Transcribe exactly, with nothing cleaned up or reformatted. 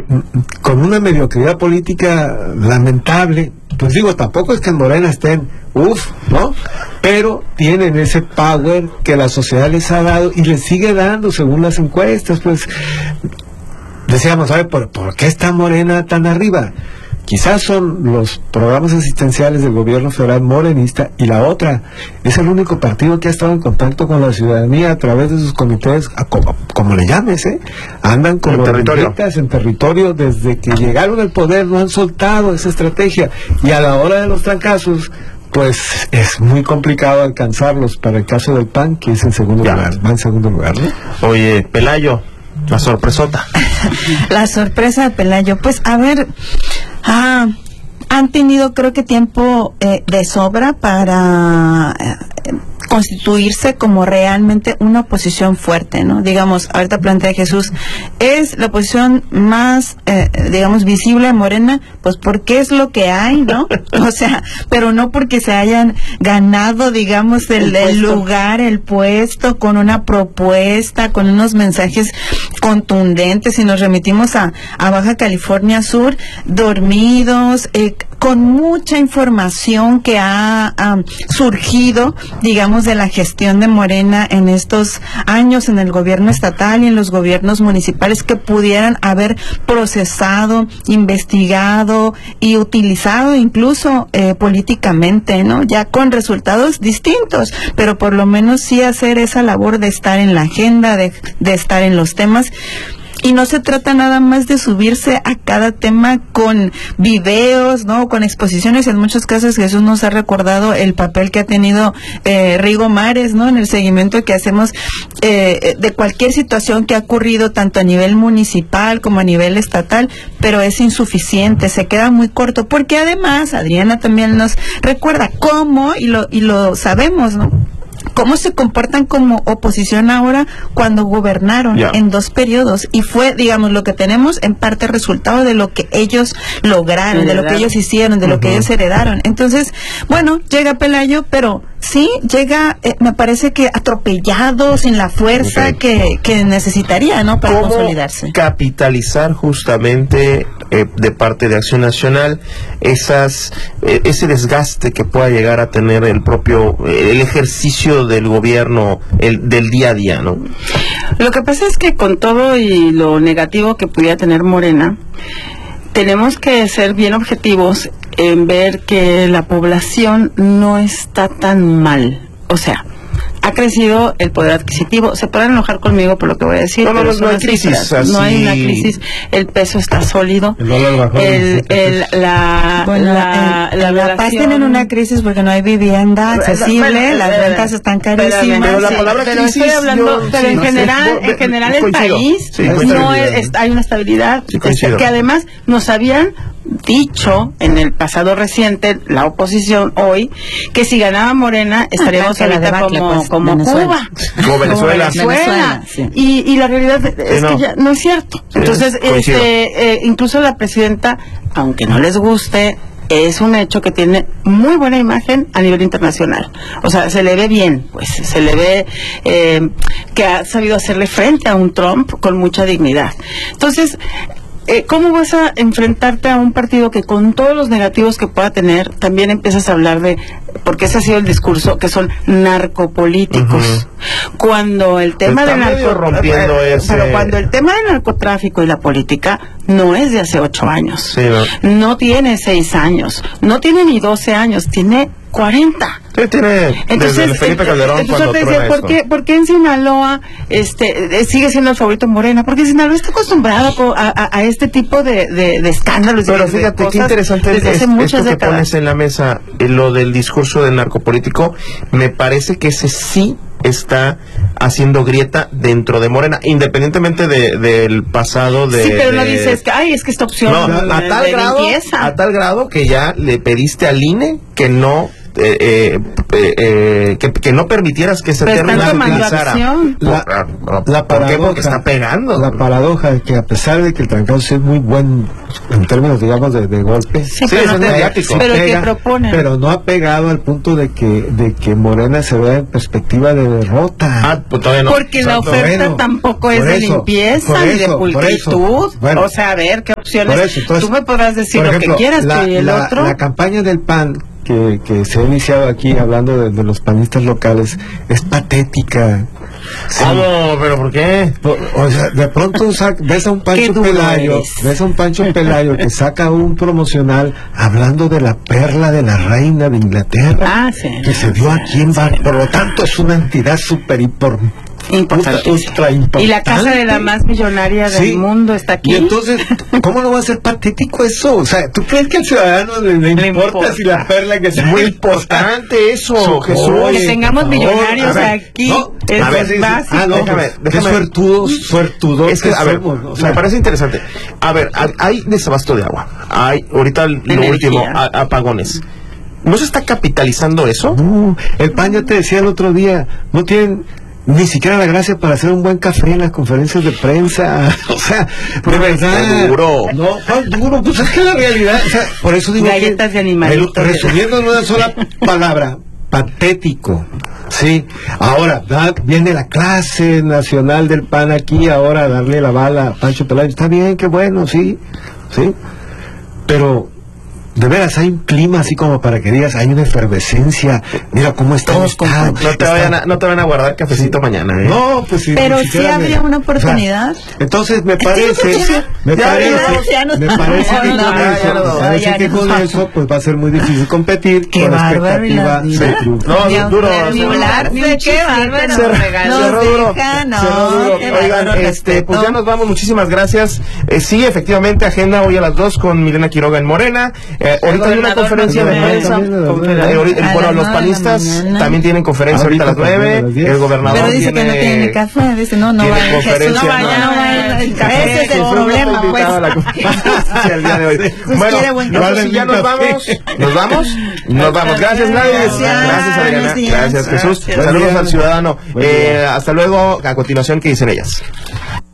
con una mediocridad política lamentable. Pues digo, tampoco es que en Morena estén uff, ¿no? Pero tienen ese power que la sociedad les ha dado y les sigue dando según las encuestas. Pues decíamos, ¿sabe por, por qué está Morena tan arriba? Quizás son los programas asistenciales del gobierno federal morenista, y la otra, es el único partido que ha estado en contacto con la ciudadanía a través de sus comités, a, como, como le llames, ¿eh? Andan como hormiguitas en territorio desde que llegaron al poder, no han soltado esa estrategia, y a la hora de los trancazos, pues es muy complicado alcanzarlos. Para el caso del P A N, que es en segundo ya. lugar, va en segundo lugar, ¿no? Oye, Pelayo, la sorpresota. La sorpresa de Pelayo, pues a ver, ah, han tenido creo que tiempo eh, de sobra para eh, constituirse como realmente una oposición fuerte, ¿no? Digamos, ahorita plantea Jesús, es la oposición más, eh, digamos, visible de Morena, pues porque es lo que hay, ¿no? O sea, pero no porque se hayan ganado, digamos, el, el, el lugar, el puesto, con una propuesta, con unos mensajes contundentes. Si nos remitimos a, a Baja California Sur, dormidos, eh, con mucha información que ha um, surgido, digamos, de la gestión de Morena en estos años en el gobierno estatal y en los gobiernos municipales, que pudieran haber procesado, investigado y utilizado incluso eh, políticamente, ¿no? Ya con resultados distintos, pero por lo menos sí hacer esa labor de estar en la agenda, de, de estar en los temas. Y no se trata nada más de subirse a cada tema con videos, ¿no? Con exposiciones. En muchos casos Jesús nos ha recordado el papel que ha tenido eh, Rigo Mares, ¿no? En el seguimiento que hacemos eh, de cualquier situación que ha ocurrido tanto a nivel municipal como a nivel estatal, pero es insuficiente, se queda muy corto, porque además Adriana también nos recuerda cómo, y lo, y lo sabemos, ¿no? Cómo se comportan como oposición ahora cuando gobernaron yeah. en dos periodos, y fue, digamos, lo que tenemos en parte resultado de lo que ellos lograron, heredaron. de lo que ellos hicieron, de uh-huh. lo que ellos heredaron. Entonces, bueno, llega Pelayo, pero sí, llega, eh, me parece que atropellado, sin la fuerza okay. que, que necesitaría, ¿no? Para ¿Cómo consolidarse. Capitalizar justamente eh, de parte de Acción Nacional esas eh, ese desgaste que pueda llegar a tener el propio, eh, el ejercicio del gobierno, el del día a día, ¿no? Lo que pasa es que con todo y lo negativo que pudiera tener Morena, tenemos que ser bien objetivos en ver que la población no está tan mal. O sea, ha crecido el poder adquisitivo. Se podrán enojar conmigo por lo que voy a decir. No, no, no, no hay crisis. Así... No hay una crisis. El peso está sólido. El dólar bajó. El, el, la, bueno, la, el, la, la, la Paz tienen una crisis porque no hay vivienda accesible, pero, pero, las pero, rentas están carísimas. Pero la palabra pero crisis, estoy hablando, yo, pero sí, en no, general, sí, en general sí, el país sí, no es, hay una estabilidad, sí, este, que además nos habían dicho en el pasado reciente la oposición hoy que si ganaba Morena estaríamos ah, ahorita debacle, como, pues, como Cuba, como Venezuela, como Venezuela. Sí. y, y la realidad es no. que ya no es cierto. Sí, entonces este, eh, incluso la presidenta, aunque no les guste, es un hecho que tiene muy buena imagen a nivel internacional. O sea, se le ve bien, pues se le ve eh, que ha sabido hacerle frente a un Trump con mucha dignidad. Entonces, Eh, ¿cómo vas a enfrentarte a un partido que con todos los negativos que pueda tener, también empiezas a hablar de, porque ese ha sido el discurso, que son narcopolíticos? Uh-huh. Cuando el tema del narcotráfico, ese... pero cuando el tema del narcotráfico y la política no es de hace ocho años, sí, ¿no? no tiene seis años, no tiene ni doce años, tiene cuarenta. Sí, tiene. Entonces, desde Felipe Calderón, entonces cuando te decía, ¿por qué, ¿por qué en Sinaloa este, sigue siendo el favorito Morena? Porque Sinaloa está acostumbrado a, a, a este tipo de, de, de escándalos. Pero de, fíjate, de qué interesante es, hace esto que décadas. pones en la mesa, eh, lo del discurso del narcopolítico. Me parece que ese sí está haciendo grieta dentro de Morena, independientemente de, del pasado de... Sí, pero de... no dices que, ay, es que esta opción no, a, de, tal de grado, limpieza. a tal grado que ya le pediste al I N E que no eh, eh, eh, que, que no permitieras que ese Pero término está se tomando utilizara. acción. La, ¿Por la qué? Porque paradoja, está pegando. la paradoja es que a pesar de que el trancado sí es muy buen en términos, digamos, de, de golpe, Sí, Sí, pero eso no es te- mediático. pero el que pega, proponen. pero no ha pegado al punto de que de que Morena se vea en perspectiva de derrota. Ah, pues todavía no. Porque la Exacto. oferta Bueno, tampoco es por de eso, limpieza por ni de eso, por pulcritud. eso. Bueno, o sea, a ver, ¿qué opciones? por eso, entonces, Tú me podrás decir por lo ejemplo, que quieras, la, pero ¿y el la- otro? la campaña del P A N que, que se ha iniciado aquí hablando de, de los panistas locales es patética. ¿Cómo? ¿Pero por qué? O, o sea, de pronto sac- ves a un Qué Pancho duro Pelayo, eres. ves a un Pancho Pelayo que saca un promocional hablando de la perla de la reina de Inglaterra Ah, sí. que se dio aquí en Bar, por lo tanto es una entidad súper impor- Importantísimo. ultra importante. Y la casa de la más millonaria del Sí. mundo está aquí. Y entonces, ¿cómo no va a ser patético eso? O sea, ¿tú crees que al ciudadano le, le Le importa, importa. si la perla que se Muy importante eso, Jesús. Que tengamos por favor, millonarios a ver, aquí, no, es a ver, sí, sí. básico. Ah, no, Déjame, pues, déjame. qué suertudos, suertudos Es que, a ver, somos, ¿no? O sea, me parece interesante. A ver, hay- hay desabasto de agua. Hay, ahorita lo Energía. último, a- apagones. ¿No se está capitalizando eso? No, el P A N ya te decía el otro día, no tienen ni siquiera la gracia para hacer un buen café en las conferencias de prensa. O sea, de verdad. Qué duro. No, ¿cuál duro? Pues es que la realidad, o sea, por eso digo Galletas que, de animalitos. el- resumiendo en una sola palabra, patético. Sí, ahora da- viene la clase nacional del P A N aquí, ahora a darle la bala a Pancho Pelayo. Está bien, qué bueno, sí, sí, pero de veras hay un clima así como para que digas, hay una efervescencia, mira cómo está el Todos estado, No te, está- vayan a, no te van a guardar cafecito mañana, ¿eh? no, pues sí, Pero ni sí siquiera habría una oportunidad. o sea, entonces me parece, me Ya, parece, ya, ya no- me parece que no, con no, eso, ya no, me parece ya que no. con eso, pues va a ser muy difícil competir Qué con la bárbaro, expectativa la de vida. triunfo. No, Ni duro. ni hablar de qué bárbaro. Cerró- Nos cerró duro. deja, no, Cerró duro. qué Oigan, bárbaro, este, pues respeto. ya nos vamos, muchísimas gracias. Eh, sí, efectivamente, agenda hoy a las dos con Milena Quiroga en Morena. Eh, ahorita hay una gobernador conferencia de no prensa. también a las nueve. Eh, ahorita- A bueno, las los nueve de la panistas mañana. también tienen conferencia ahorita a las Ahorita también a nueve. las diez. El gobernador Pero dice que no tiene- tiene café, dice no, no tiene vaya, Jesús, conferencia, no vaya, no. no vaya, el café, ese es el Jesús no problema, está pues. invitado a la conferencia el día de hoy. quiere Bueno, buen no sé café. si ya nos vamos. ¿Nos vamos? Nos vamos. Gracias, Gladys. Gracias. Gracias, Adriana. Buenos días. Gracias, Jesús. Gracias. Saludos Buen día. al ciudadano. Buen día. Eh, hasta luego. A continuación, ¿qué dicen ellas?